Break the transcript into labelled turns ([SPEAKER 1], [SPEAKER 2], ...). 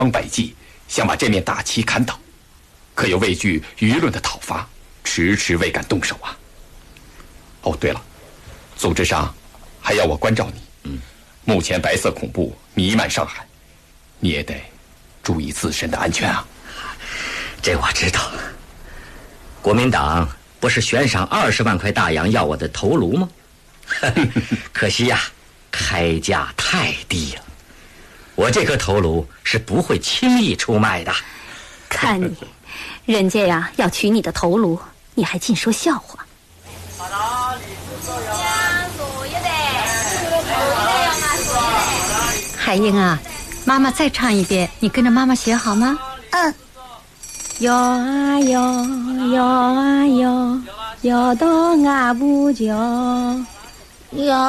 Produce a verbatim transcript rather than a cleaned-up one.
[SPEAKER 1] 方百计想把这面大旗砍倒，可又畏惧舆论的讨伐，迟迟未敢动手啊。哦，对了，组织上还要我关照你。嗯，目前白色恐怖弥漫上海，你也得注意自身的安全啊。
[SPEAKER 2] 这我知道。国民党不是悬赏二十万块大洋要我的头颅吗？可惜呀、啊，开价太低了。我这颗头颅是不会轻易出卖的。
[SPEAKER 3] 看你，人家呀要取你的头颅，你还尽说笑话。
[SPEAKER 4] 海英啊，妈妈再唱一遍，你跟着妈妈学好吗？
[SPEAKER 3] 嗯。
[SPEAKER 4] 摇啊摇，摇啊摇，摇到俺不叫。
[SPEAKER 3] 摇